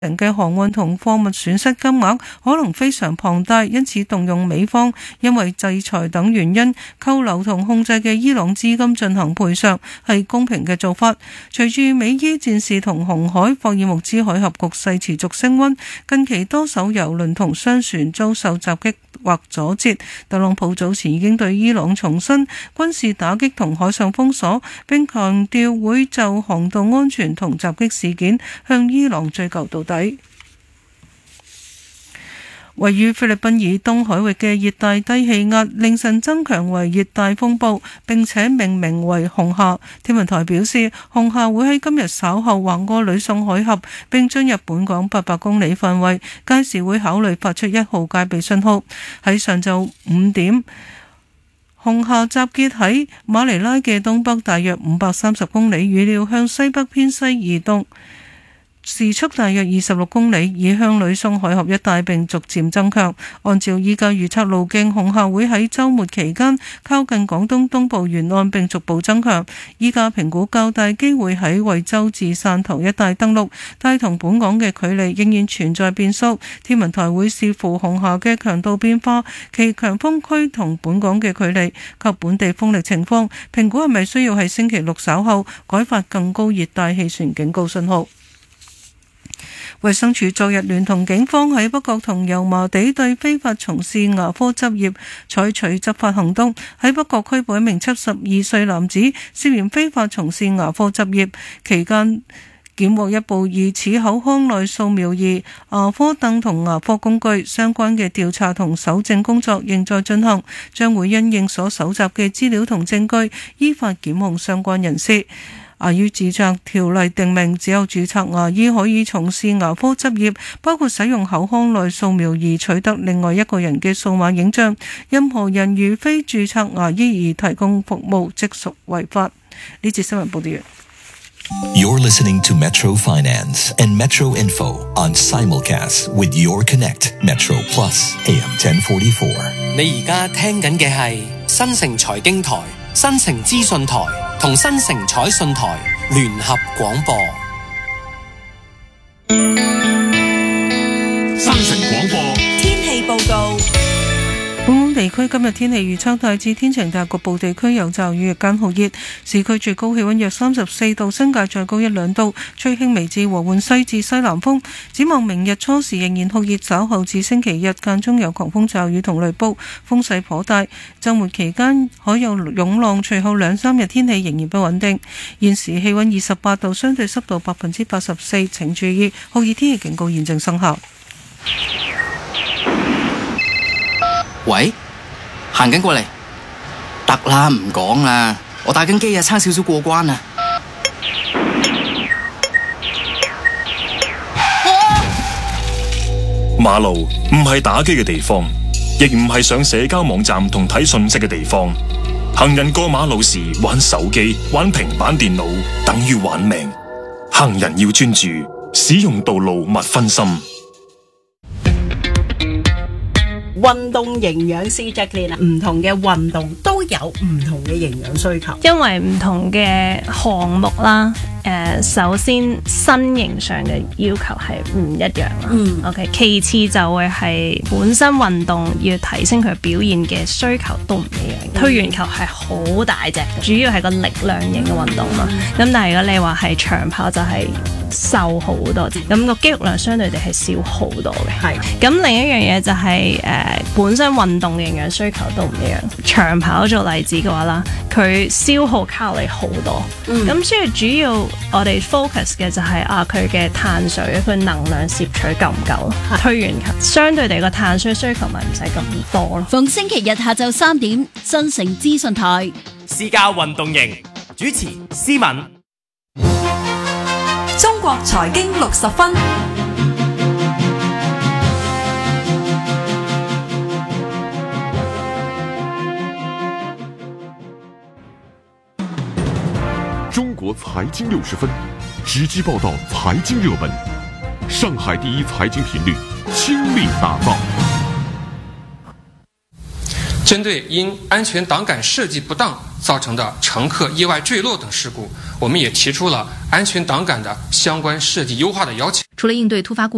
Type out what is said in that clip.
人嘅航運同貨物損失金額可能非常龐大，因此動用美方因為制裁等原因扣留同控制嘅伊朗資金進行賠償，係公平嘅做法。隨住美伊戰事同紅海霍爾木茲海峽局勢持續升溫，近期多艘郵輪同商船遭受襲擊或阻截。特朗普早前已經對伊朗重申軍事打擊同海上封鎖，並強調會就航道安全同襲擊事件向伊朗追究到底。位於菲律賓以東海域嘅熱帶低氣壓凌晨增強為熱帶風暴，並且命名為紅夏。天文台表示，紅夏會喺今日稍後橫過呂宋海峽，並進入本港800公里範圍，屆時會考慮發出1號戒備信號。喺上晝5點，紅夏集結喺馬尼拉嘅東北大約530公里，預料向西北偏西移動，時速大約26公里，以向呂宋海峽一帶，並逐漸增強。按照依家預測路徑，紅夏會喺週末期間靠近廣東東部沿岸，並逐步增強。依家評估較大機會喺惠州至汕頭一帶登陸，但同本港嘅距離仍然存在變數。天文台會視乎紅夏嘅強度變化、其強風區同本港嘅距離及本地風力情況，評估係咪需要喺星期六稍後改發更高熱帶氣旋警告信號。衛生署昨日聯同警方喺北角同油麻地對非法從事牙科執業採取執法行動，喺北角拘捕一名72歲男子，涉嫌非法從事牙科執業，期間檢獲一部疑似口腔內掃描儀、牙科凳同牙科工具，相關嘅調查同搜證工作仍在進行，將會因應所搜集嘅資料同證據，依法檢控相關人士。牙醫註冊條例定明，只有註冊牙醫可以從事牙科執業，包括使用口腔內掃描儀取得另外一個人嘅數碼影像。任何人如非註冊牙醫而提供服務，即屬違法。呢節新聞報道完。 You're listening to Metro Finance and Metro Info on simulcast with Your Connect Metro Plus AM 1044。 你而家聽緊嘅係新城財經台、新城資訊台同新城彩信台聯合廣播。 新城廣播天氣報告。 本港地區今日天氣預測大致天晴，但局部地區有驟雨，日間酷熱，市區最高氣溫約34度，新界再高1-2度，吹輕微至和緩西至西南風。展望明日初時仍然酷熱，稍後至星期日間中有狂風驟雨同雷暴，風勢頗大。週末期間可有湧浪，隨後2-3日天氣仍然不穩定。現時氣溫28度，相對濕度84%，請注意酷熱天氣警告現正生效。 喂，行緊過嚟，得啦，唔講啦，我打緊機啊，差少少過關啊！ 馬路唔係打機嘅地方，亦唔係上社交網站同睇訊息嘅地方。行人過馬路時玩手機、玩平板電腦，等於玩命。行人要專注，使用道路勿分心。 運動營養師 Jacqueline， 唔同嘅運動都有唔同嘅營養需求， 因為唔同嘅項目啦。首先身形上嘅要求係唔一樣啦。OK， 其次就會係本身運動要提升佢表現嘅需求都唔一樣。推圓球係好大隻，主要係個力量型嘅運動嘛。咁但係如果你話係長跑就係瘦好多啲，咁個肌肉量相對地係少好多嘅。係。咁另一樣嘢就係本身運動嘅營養需求都唔一樣。長跑做例子嘅話啦，佢消耗卡路里好多。咁所以主要我哋 focus 嘅就係佢嘅碳水，佢能量攝取夠唔夠？推圓球相對地個碳水需求咪唔使咁多咯。 逢星期日下晝3點，新城資訊台私家運動營主持思敏。 中國財經60分。 中國財經60分，直擊報道財經熱門，上海第一財經頻率傾力打造。 針對因安全擋桿設計不當造成的乘客意外墜落等事故，我們也提出了安全擋桿的相關設計優化的要求。 除了應對突發故